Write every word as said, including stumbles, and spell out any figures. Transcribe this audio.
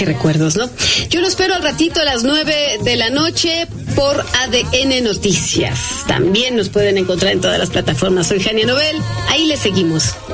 recuerdos, ¿no? Yo lo espero al ratito a las nueve de la noche por A D N Noticias. También nos pueden encontrar en todas las plataformas. Soy Jania Nobel, ahí les seguimos.